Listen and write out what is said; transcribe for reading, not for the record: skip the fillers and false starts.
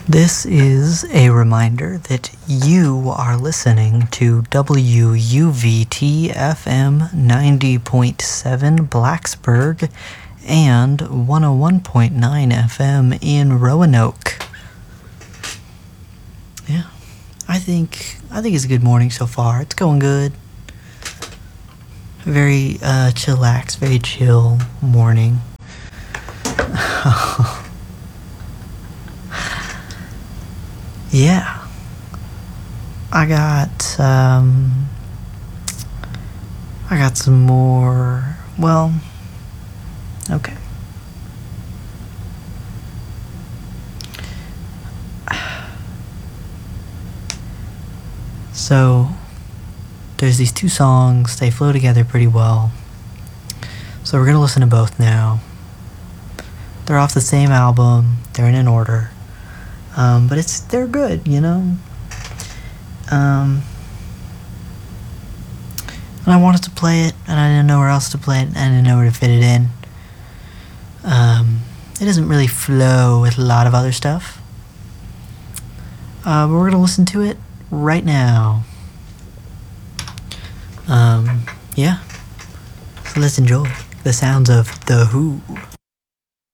This is a reminder that you are listening to WUVT FM 90.7 Blacksburg and 101.9 FM in Roanoke. Yeah, I think it's a good morning so far. It's going good. Very chillax, very chill morning. Yeah, I got some more. Well, okay. So there's these two songs. They flow together pretty well. So we're gonna listen to both now. They're off the same album. They're in an order. But they're good, you know? And I wanted to play it, and I didn't know where else to play it, and I didn't know where to fit it in. It doesn't really flow with a lot of other stuff. But we're gonna listen to it right now. Yeah. So let's enjoy the sounds of The Who.